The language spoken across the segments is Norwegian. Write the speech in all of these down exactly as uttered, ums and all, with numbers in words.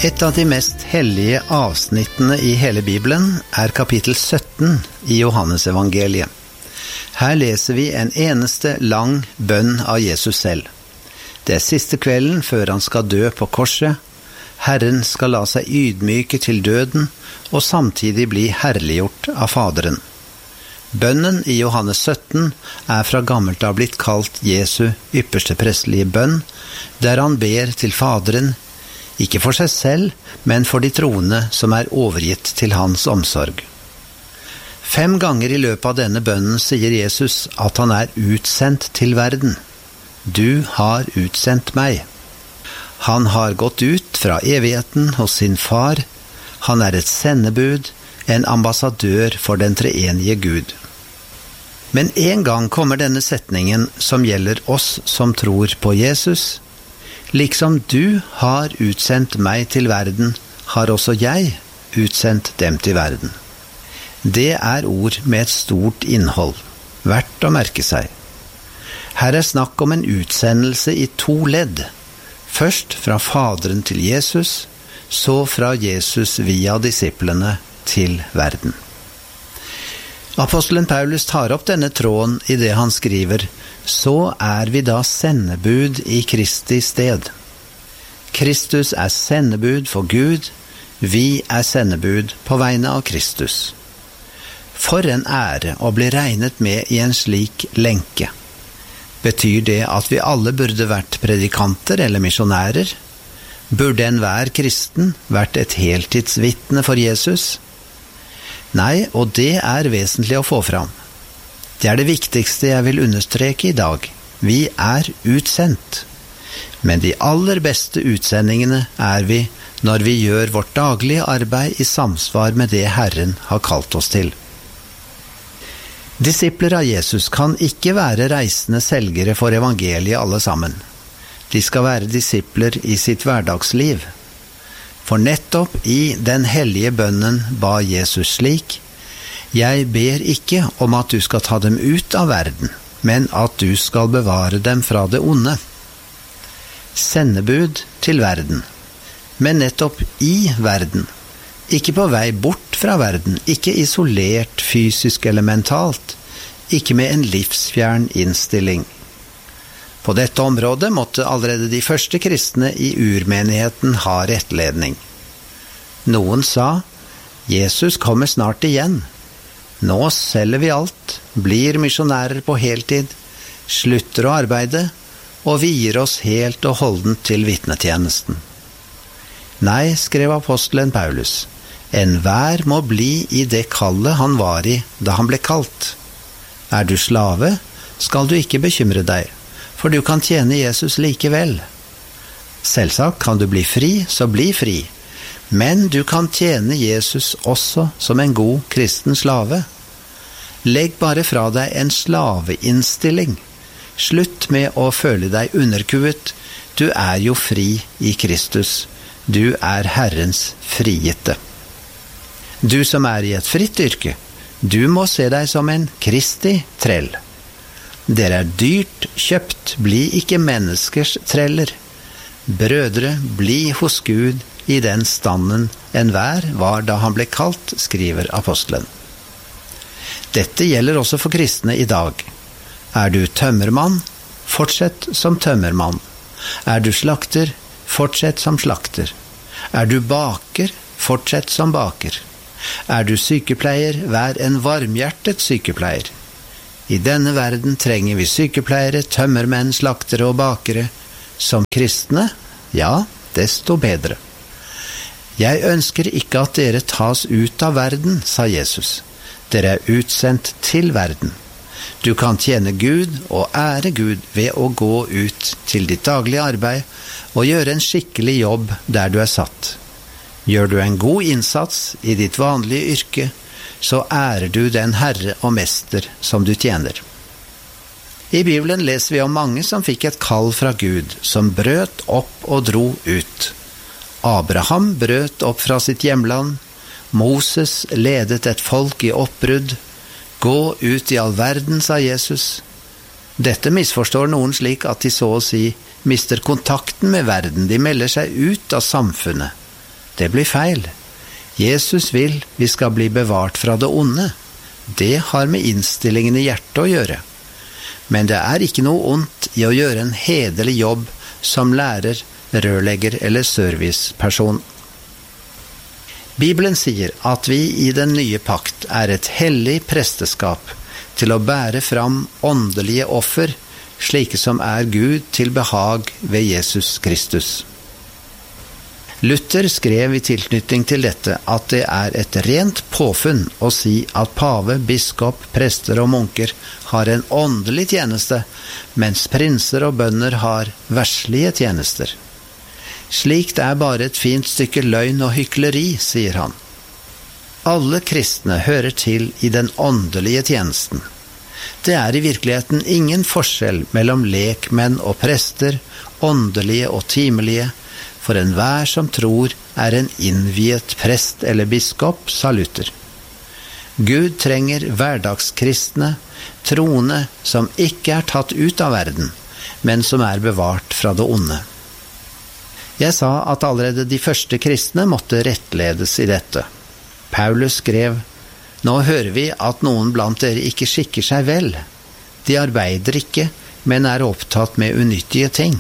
Et av de mest hellige avsnittene i hele Bibelen er kapittel sytten i Johannes evangeliet. Her leser vi en eneste lang bønn av Jesus selv. Det er siste kvelden før han skal dø på korset. Herren skal la seg ydmyke til døden og samtidig bli herliggjort av Faderen. Bønnen i Johannes sytten er fra gammelt av blitt kalt Jesu ypperste prestelige bønn, der han ber til Faderen, ikke for seg selv, men for de troende som er overgitt til hans omsorg. Fem ganger i løpet av denne bønnen sier Jesus at han er utsendt til verden. Du har utsendt meg. Han har gått ut fra evigheten hos sin far. Han er et sendebud, en ambassadør for den treenige Gud. Men en gang kommer denne setningen som gjelder oss som tror på Jesus. Liksom du har utsendt meg til verden, har også jeg utsendt dem til verden. Det er ord med et stort innhold, verdt å merke seg. Her er snakk om en utsendelse i to ledd. Først fra Faderen til Jesus, så fra Jesus via disiplene til verden. Apostelen Paulus tar opp denne tråden i det han skriver: så er vi da sendebud i Kristi sted. Kristus er sendebud for Gud, vi er sendebud på vegne av Kristus. For en ære å bli regnet med i en slik lenke. Betyr det at vi alle burde vært predikanter eller misjonærer? Burde enhver kristen vært et heltidsvitne for Jesus? Nei, og det er vesentlig å få fram. Det er det viktigste jeg vil understreke i dag. Vi er utsendt. Men de aller beste utsendingene er vi når vi gjør vårt daglige arbeid i samsvar med det Herren har kalt oss til. Disipler av Jesus kan ikke være reisende selgere for evangeliet alle sammen. De skal være disipler i sitt hverdagsliv. For nettopp i den hellige bønnen ba Jesus slik: Jeg ber ikke om at du skal ta dem ut av verden, men at du skal bevare dem fra det onde. Sendebud til verden, men nettopp i verden. Ikke på vei bort fra verden, ikke isolert fysisk eller mentalt, ikke med en livsfjern innstilling. På dette området måtte allerede de første kristne i urmenigheten ha rettledning. Noen sa: Jesus kommer snart igjen. Nå selger vi alt, blir misjonærer på heltid, slutter å arbeide, og vi gir oss helt og holdent til vitnetjenesten. Nei, skrev apostelen Paulus, enhver må bli i det kallet han var i da han ble kalt. Er du slave, skal du ikke bekymre deg, for du kan tjene Jesus likevel. Selvsagt kan du bli fri, så bli fri, men du kan tjene Jesus også som en god kristen slave. Legg bare fra deg en slaveinnstilling. Slutt med å føle deg underkuet. Du er jo fri i Kristus. Du er Herrens frigitte. Du som er i et fritt yrke, du må se deg som en Kristi trell. Dere er dyrt kjøpt, bli ikke menneskers treller. Brødre, bli hos Gud i den standen enhver var da han ble kalt, skriver apostelen. Dette gjelder også for kristne i dag. Er du tømmermann, fortsett som tømmermann. Er du slakter, fortsett som slakter. Er du baker, fortsett som baker. Er du sykepleier, vær en varmhjertet sykepleier. I denne verden trenger vi sykepleiere, tømmermenn, slaktere og bakere. Som kristne, ja, desto bedre. Jeg ønsker ikke at dere tas ut av verden, sa Jesus. Dere er utsendt til verden. Du kan tjene Gud og ære Gud ved å gå ut til ditt daglige arbeid og gjøre en skikkelig jobb der du er satt. Gjør du en god innsats i ditt vanlige yrke, så ærer du den Herre og Mester som du tjener. I Bibelen leser vi om mange som fikk et kall fra Gud, som brøt opp og dro ut. Abraham brøt opp fra sitt hjemland. Moses ledet et folk i oppbrudd. Gå ut i all verden, sa Jesus. Dette misforstår noen slik at de så å si mister kontakten med verden. De melder seg ut av samfunnet. Det blir feil. Jesus vil vi skal bli bevart fra det onde. Det har med innstillingen i hjertet å gjøre. Men det er ikke noe ondt i å gjøre en hederlig jobb som lærer, rørlegger eller serviceperson. Bibelen sier at vi i den nye pakt er et hellig presteskap til å bære fram åndelige offer, slike som er Gud til behag ved Jesus Kristus. Luther skrev i tilknytning til dette at det er et rent påfunn å si at pave, biskop, prester og munker har en åndelig tjeneste, mens prinser og bønder har verslige tjenester. Slikt er bare et fint stykke løgn og hykleri, sier han. Alle kristne hører til i den åndelige tjenesten. Det er i virkeligheten ingen forskjell mellom lekmenn og prester, åndelige og timelige, for enhver som tror er en innviet prest eller biskop, sa Luther. Gud trenger hverdagskristne, troende som ikke er tatt ut av verden, men som er bevart fra det onde. Jeg sa at allerede de første kristne måtte rettledes i dette. Paulus skrev, «Nå hører vi at noen blant dere ikke skikker seg vel. De arbeider ikke, men er opptatt med unyttige ting.»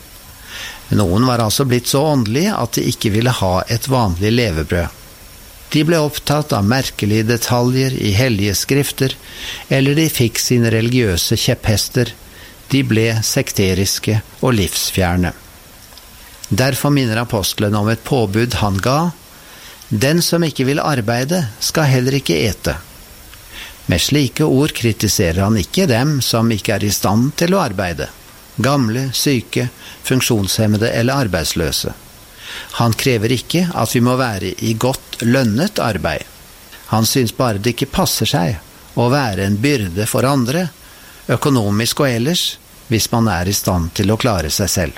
Noen var altså blitt så åndelige at de ikke ville ha et vanlig levebrød. De ble opptatt av merkelige detaljer i hellige skrifter, eller de fikk sine religiøse kjepphester. De ble sekteriske og livsfjerne. Derfor minner apostelen om et påbud han ga. Den som ikke vil arbeide, skal heller ikke ete. Med slike ord kritiserer han ikke dem som ikke er i stand til å arbeide. Gamle, syke, funksjonshemmede eller arbeidsløse. Han krever ikke at vi må være i godt lønnet arbeid. Han synes bare det ikke passer seg å være en byrde for andre, økonomisk og ellers, hvis man er i stand til å klare seg selv.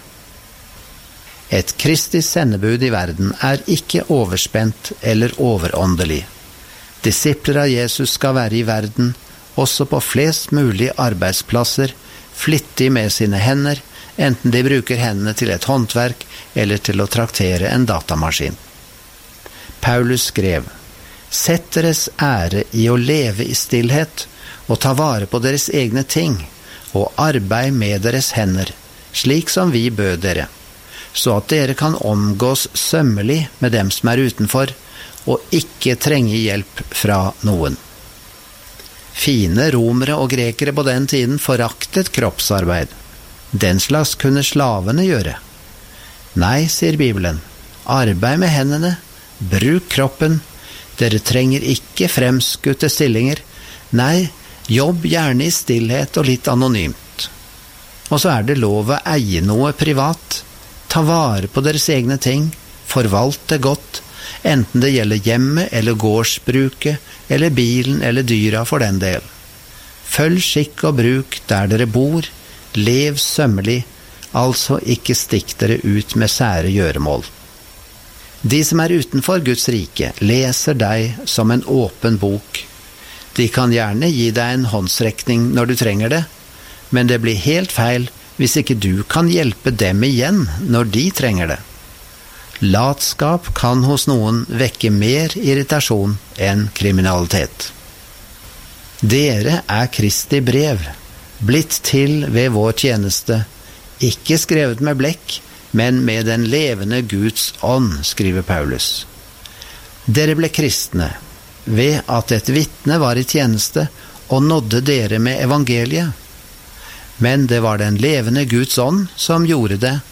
Et Kristi sendebud i verden er ikke overspent eller overåndelig. Disipler av Jesus skal være i verden, også på flest mulig arbeidsplasser, flittig med sine hender, enten de bruker hendene til et håndverk eller til å traktere en datamaskin. Paulus skrev, «Sett deres ære i å leve i stillhet, og ta vare på deres egne ting, og arbeid med deres hender, slik som vi bød dere, så at dere kan omgås sømmelig med dem som er utenfor, og ikke trenge hjelp fra noen.» Fine romere og grekere på den tiden foraktet kroppsarbeid. Den slags kunne slavene gjøre. Nei, sier Bibelen, arbeid med hendene, bruk kroppen, dere trenger ikke fremskutte stillinger, nei, jobb gjerne i stillhet og litt anonymt. Og så er det lov å eie noe privat, ta vare på deres egne ting, forvalte godt, enten det gjelder hjemmet eller gårdsbruket, eller bilen eller dyra for den del. Følg skikk og bruk der dere bor, lev sømmelig, altså ikke stikk dere ut med sære gjøremål. De som er utenfor Guds rike leser deg som en åpen bok. De kan gjerne gi deg en håndsrekning når du trenger det, men det blir helt feil hvis ikke du kan hjelpe dem igjen når de trenger det. Latskap kan hos noen vekke mer irritasjon enn kriminalitet. Dere er Kristi brev, blitt til ved vår tjeneste, ikke skrevet med blekk, men med den levende Guds ånd, skriver Paulus. Dere ble kristne ved at et vitne var i tjeneste og nådde dere med evangeliet. Men det var den levende Guds ånd som gjorde det,